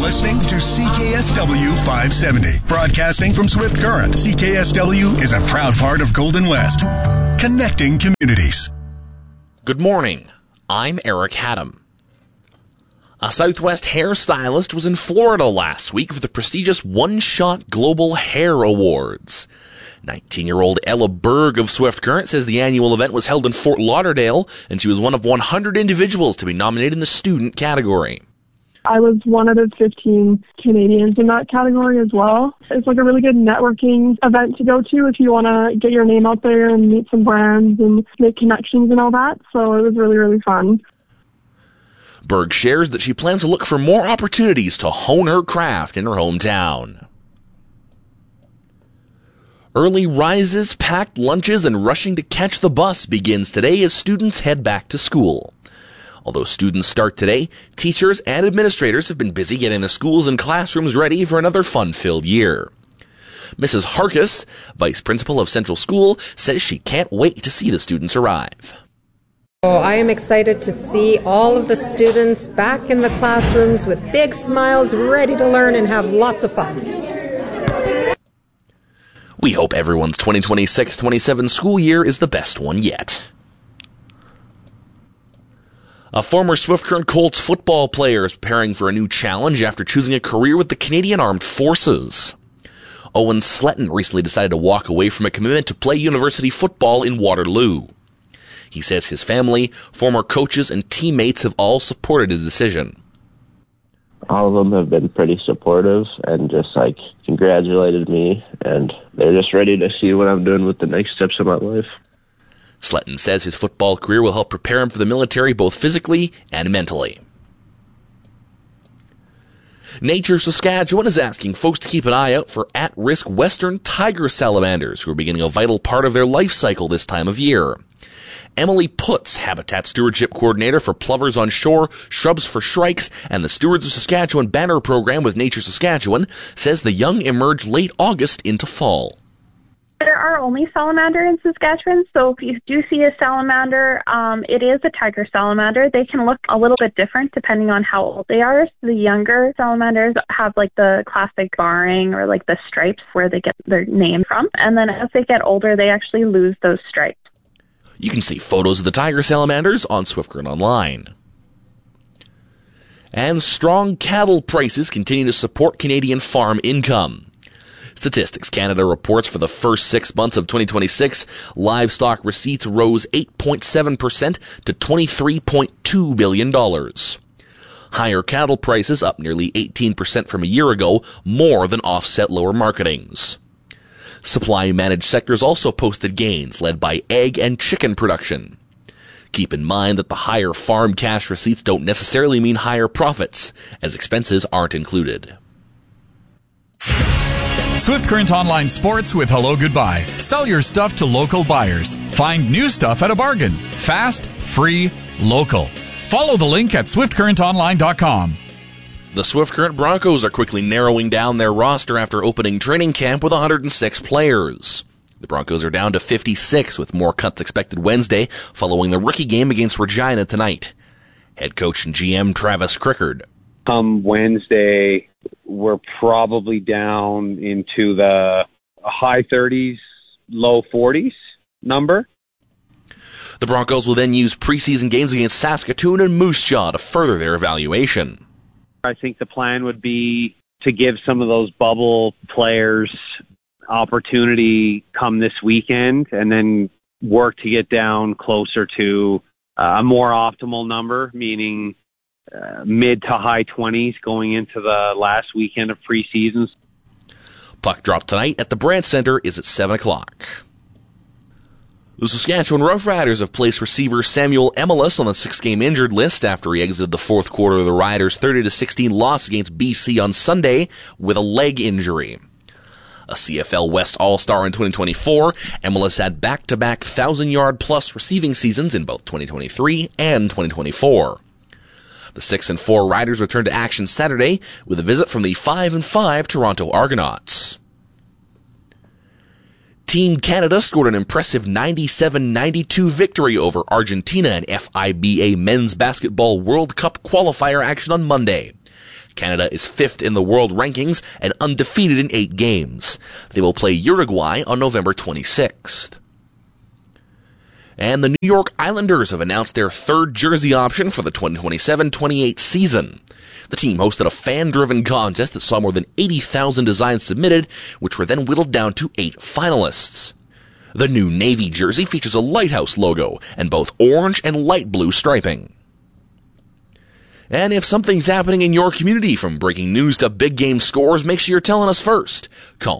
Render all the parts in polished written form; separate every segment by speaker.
Speaker 1: listening to CKSW 570. Broadcasting from Swift Current, CKSW is a proud part of Golden West. Connecting communities.
Speaker 2: Good morning. I'm Eric Haddam. A Southwest hairstylist was in Florida last week for the prestigious One Shot Global Hair Awards. 19-year-old Ella Berg of Swift Current says the annual event was held in Fort Lauderdale, and she was one of 100 individuals to be nominated in the student category.
Speaker 3: I was one of the 15 Canadians in that category as well. It's like a really good networking event to go to if you want to get your name out there and meet some brands and make connections and all that. So it was really, really fun.
Speaker 2: Berg shares that she plans to look for more opportunities to hone her craft in her hometown. Early rises, packed lunches, and rushing to catch the bus begins today as students head back to school. Although students start today, teachers and administrators have been busy getting the schools and classrooms ready for another fun-filled year. Mrs. Harkis, vice principal of Central School, says she can't wait to see the students arrive.
Speaker 4: I am excited to see all of the students back in the classrooms with big smiles, ready to learn and have lots of fun.
Speaker 2: We hope everyone's 2026-27 school year is the best one yet. A former Swift Current Colts football player is preparing for a new challenge after choosing a career with the Canadian Armed Forces. Owen Sletton recently decided to walk away from a commitment to play university football in Waterloo. He says his family, former coaches, and teammates have all supported his decision.
Speaker 5: All of them have been pretty supportive and just congratulated me, and they're just ready to see what I'm doing with the next steps of my life.
Speaker 2: Sletton says his football career will help prepare him for the military both physically and mentally. Nature Saskatchewan is asking folks to keep an eye out for at-risk western tiger salamanders who are beginning a vital part of their life cycle this time of year. Emily Putz, Habitat Stewardship Coordinator for Plovers on Shore, Shrubs for Shrikes, and the Stewards of Saskatchewan banner program with Nature Saskatchewan, says the young emerge late August into fall.
Speaker 6: There are only salamander in Saskatchewan, so if you do see a salamander, it is a tiger salamander. They can look a little bit different depending on how old they are. So the younger salamanders have the classic barring or the stripes where they get their name from. And then as they get older, they actually lose those stripes.
Speaker 2: You can see photos of the tiger salamanders on Swift Current Online. And strong cattle prices continue to support Canadian farm income. Statistics Canada reports for the first 6 months of 2026, livestock receipts rose 8.7% to $23.2 billion. Higher cattle prices, up nearly 18% from a year ago, more than offset lower marketings. Supply-managed sectors also posted gains, led by egg and chicken production. Keep in mind that the higher farm cash receipts don't necessarily mean higher profits, as expenses aren't included.
Speaker 7: Swift Current Online Sports with Hello Goodbye. Sell your stuff to local buyers. Find new stuff at a bargain. Fast, free, local. Follow the link at swiftcurrentonline.com.
Speaker 2: The Swift Current Broncos are quickly narrowing down their roster after opening training camp with 106 players. The Broncos are down to 56, with more cuts expected Wednesday, following the rookie game against Regina tonight. Head coach and GM Travis Crickard.
Speaker 8: Come Wednesday, we're probably down into the high 30s, low 40s number.
Speaker 2: The Broncos will then use preseason games against Saskatoon and Moose Jaw to further their evaluation.
Speaker 8: I think the plan would be to give some of those bubble players opportunity come this weekend and then work to get down closer to a more optimal number, meaning mid to high 20s going into the last weekend of preseason.
Speaker 2: Puck drop tonight at the Brandt Centre is at 7 o'clock. The Saskatchewan Roughriders have placed receiver Samuel Emelis on the 6-game injured list after he exited the fourth quarter of the Riders' 30-16 loss against BC on Sunday with a leg injury. A CFL West All-Star in 2024, Emelis had back-to-back 1,000-yard-plus receiving seasons in both 2023 and 2024. The 6-4 Riders return to action Saturday with a visit from the 5-5 Toronto Argonauts. Team Canada scored an impressive 97-92 victory over Argentina in FIBA Men's Basketball World Cup qualifier action on Monday. Canada is 5th in the world rankings and undefeated in 8 games. They will play Uruguay on November 26th. And the New York Islanders have announced their third jersey option for the 2027-28 season. The team hosted a fan-driven contest that saw more than 80,000 designs submitted, which were then whittled down to 8 finalists. The new navy jersey features a lighthouse logo and both orange and light blue striping. And if something's happening in your community, from breaking news to big game scores, make sure you're telling us first. Call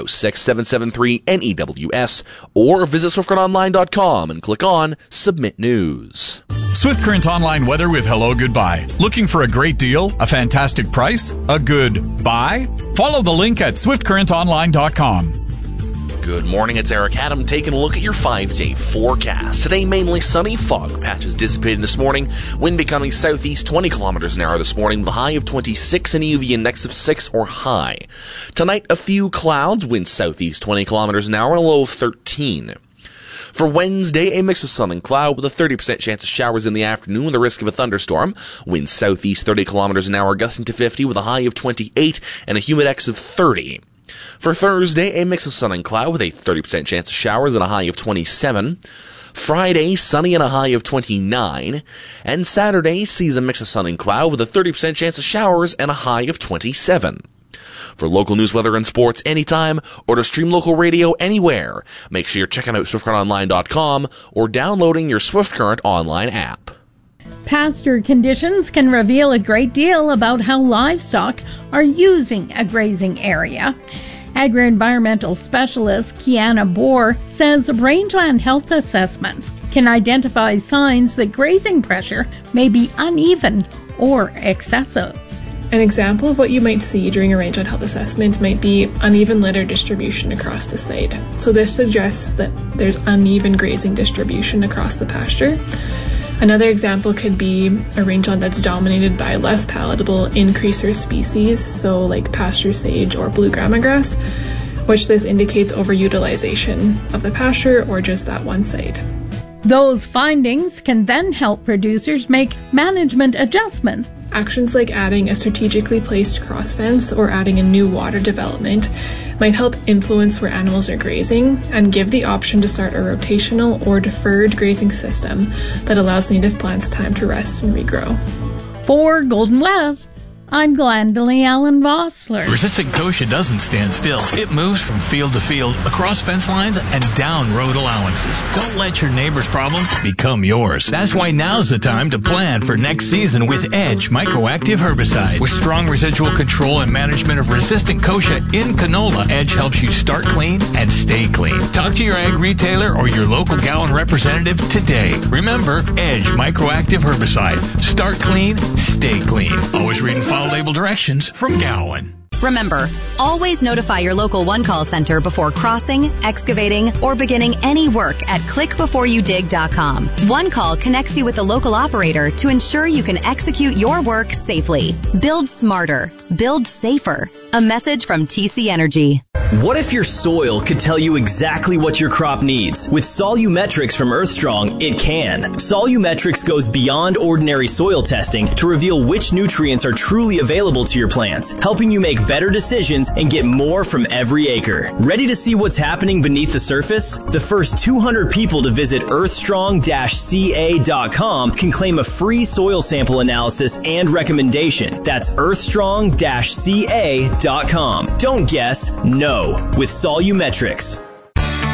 Speaker 2: 306-773-NEWS or visit SwiftCurrentOnline.com and click on Submit News.
Speaker 7: Swift Current Online weather with Hello Goodbye. Looking for a great deal, a fantastic price, a good buy? Follow the link at SwiftCurrentOnline.com.
Speaker 2: Good morning, it's Eric Adam taking a look at your 5-day forecast. Today, mainly sunny, fog patches dissipating this morning, wind becoming southeast 20 kilometers an hour this morning with a high of 26 and UV index of 6 or high. Tonight, a few clouds, wind southeast 20 kilometers an hour and a low of 13. For Wednesday, a mix of sun and cloud with a 30% chance of showers in the afternoon with a risk of a thunderstorm. Winds southeast 30 kilometers an hour gusting to 50 with a high of 28 and a humidex of 30. For Thursday, a mix of sun and cloud with a 30% chance of showers and a high of 27. Friday, sunny and a high of 29. And Saturday sees a mix of sun and cloud with a 30% chance of showers and a high of 27. For local news, weather, and sports anytime, or to stream local radio anywhere, make sure you're checking out SwiftCurrentOnline.com or downloading your Swift Current Online app.
Speaker 9: Pasture conditions can reveal a great deal about how livestock are using a grazing area. Agri-environmental specialist Kiana Bohr says rangeland health assessments can identify signs that grazing pressure may be uneven or excessive.
Speaker 10: An example of what you might see during a rangeland health assessment might be uneven litter distribution across the site. So this suggests that there's uneven grazing distribution across the pasture. Another example could be a rangeland that's dominated by less palatable increaser species, so like pasture sage or blue grama grass, which this indicates overutilization of the pasture or just that one site.
Speaker 9: Those findings can then help producers make management adjustments.
Speaker 10: Actions like adding a strategically placed cross fence or adding a new water development might help influence where animals are grazing and give the option to start a rotational or deferred grazing system that allows native plants time to rest and regrow.
Speaker 9: For Golden West, I'm Glendalee Allen Vossler.
Speaker 11: Resistant kochia doesn't stand still. It moves from field to field, across fence lines, and down road allowances. Don't let your neighbor's problem become yours. That's why now's the time to plan for next season with Edge Microactive Herbicide. With strong residual control and management of resistant kochia in canola, Edge helps you start clean and stay clean. Talk to your ag retailer or your local Gowan representative today. Remember, Edge Microactive Herbicide. Start clean, stay clean. Always read and follow label directions from Gowan.
Speaker 12: Remember, always notify your local one-call center before crossing, excavating, or beginning any work at clickbeforeyoudig.com. One Call connects you with the local operator to ensure you can execute your work safely. Build smarter. Build safer. A message from TC Energy.
Speaker 13: What if your soil could tell you exactly what your crop needs? With Solumetrics from Earthstrong, it can. Solumetrics goes beyond ordinary soil testing to reveal which nutrients are truly available to your plants, helping you make better decisions and get more from every acre. Ready to see what's happening beneath the surface? The first 200 people to visit earthstrong-ca.com can claim a free soil sample analysis and recommendation. That's earthstrong-ca.com. Don't guess, know with Solumetrics.